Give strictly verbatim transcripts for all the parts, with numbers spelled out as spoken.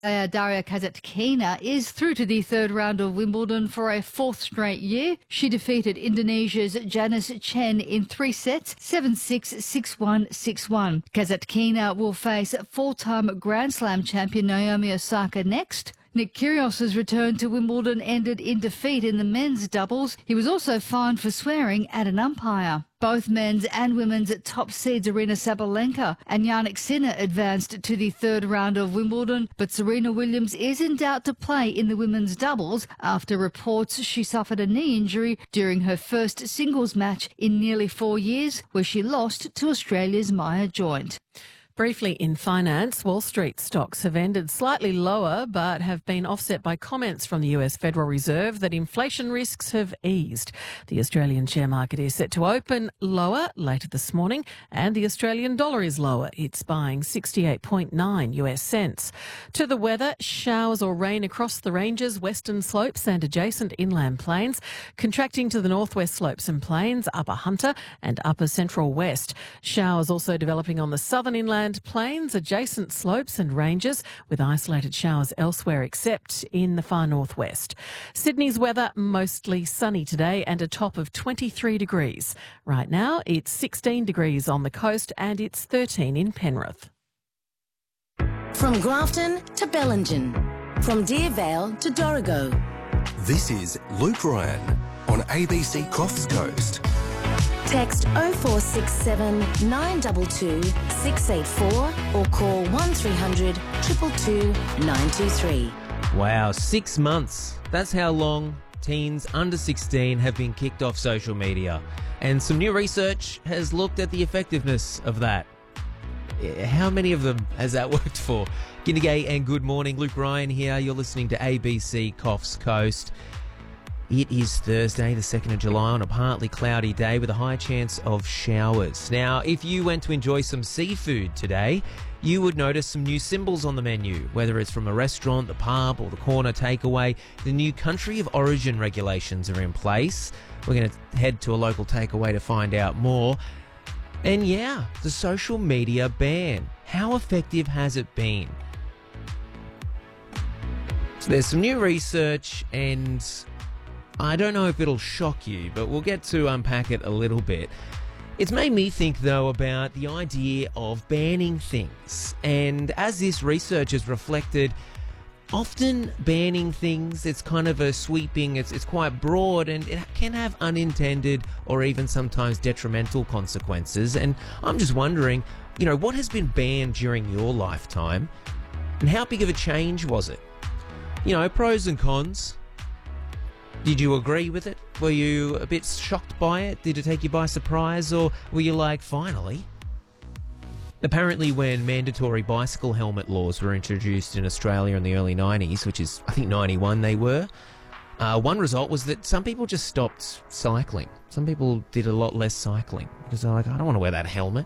Uh, Daria Kasatkina is through to the third round of Wimbledon for a fourth straight year. She defeated Indonesia's Janice Chen in three sets, seven six, six one, six one. Kasatkina will face four-time Grand Slam champion Naomi Osaka next. Nick Kyrgios's return to Wimbledon ended in defeat in the men's doubles. He was also fined for swearing at an umpire. Both men's and women's top seeds Aryna Sabalenka and Jannik Sinner advanced to the third round of Wimbledon, but Serena Williams is in doubt to play in the women's doubles after reports she suffered a knee injury during her first singles match in nearly four years, where she lost to Australia's Maya Joint. Briefly in finance, Wall Street stocks have ended slightly lower but have been offset by comments from the U S Federal Reserve that inflation risks have eased. The Australian share market is set to open lower later this morning and the Australian dollar is lower. It's buying sixty-eight point nine U S cents. To the weather, showers or rain across the ranges, western slopes and adjacent inland plains, contracting to the northwest slopes and plains, upper Hunter and upper central west. Showers also developing on the southern inland plains, adjacent slopes and ranges, with isolated showers elsewhere except in the far northwest. Sydney's weather mostly sunny today and a top of twenty-three degrees. Right now it's sixteen degrees on the coast and it's thirteen in Penrith. From Grafton to Bellingen, from Deervale to Dorrigo. This is Luke Ryan on A B C Coffs Coast. Text oh four six seven, nine two two, six eight four or call one three hundred, two two two, nine two three. Wow, six months. That's how long teens under sixteen have been kicked off social media. And some new research has looked at the effectiveness of that. How many of them has that worked for? G'day and good morning. Luke Ryan here. You're listening to A B C Coffs Coast. It is Thursday, the second of July, on a partly cloudy day with a high chance of showers. Now, if you went to enjoy some seafood today, you would notice some new symbols on the menu, whether it's from a restaurant, the pub, or the corner takeaway. The new country of origin regulations are in place. We're going to head to a local takeaway to find out more. And yeah, the social media ban. How effective has it been? So there's some new research and I don't know if it'll shock you, but we'll get to unpack it a little bit. It's made me think, though, about the idea of banning things. And as this research has reflected, often banning things, it's kind of a sweeping, it's, it's quite broad, and it can have unintended or even sometimes detrimental consequences. And I'm just wondering, you know, what has been banned during your lifetime and how big of a change was it? You know, pros and cons. Did you agree with it? Were you a bit shocked by it? Did it take you by surprise? Or were you like, finally? Apparently, when mandatory bicycle helmet laws were introduced in Australia in the early nineties, which is, I think, ninety-one they were, uh, one result was that some people just stopped cycling. Some people did a lot less cycling because they're like, I don't want to wear that helmet.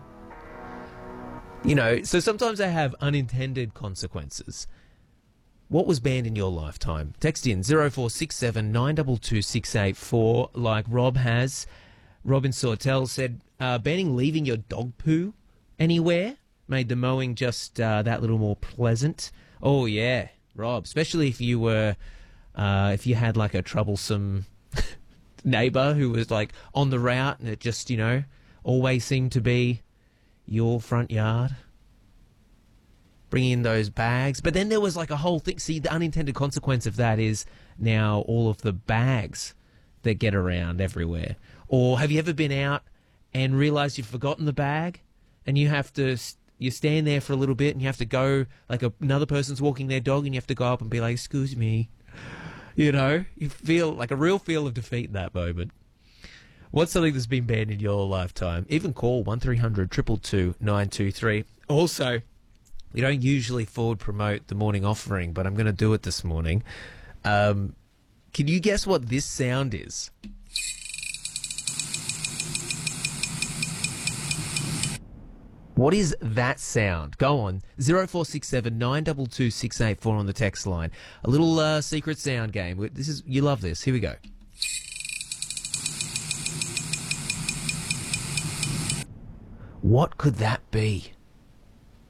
You know, so sometimes they have unintended consequences. What was banned in your lifetime? Text in oh four six seven, nine two two, six eight four like Rob has. Robin Sawtell said, uh, banning leaving your dog poo anywhere made the mowing just uh, that little more pleasant. Oh, yeah, Rob, especially if you were, uh, if you had like a troublesome neighbour who was like on the route and it just, you know, always seemed to be your front yard. Bring in those bags. But then there was like a whole thing. See, the unintended consequence of that is now all of the bags that get around everywhere. Or have you ever been out and realised you've forgotten the bag and you have to, you stand there for a little bit and you have to go, like a, another person's walking their dog and you have to go up and be like, excuse me. You know, you feel like a real feel of defeat in that moment. What's something that's been banned in your lifetime? Even call one three hundred, two two two, nine two three. Also, we don't usually forward promote the morning offering, but I'm going to do it this morning. Um, can you guess what this sound is? What is that sound? Go on. oh four six seven, nine two two, six eight four on the text line. A little uh, secret sound game. This is, you love this. Here we go. What could that be?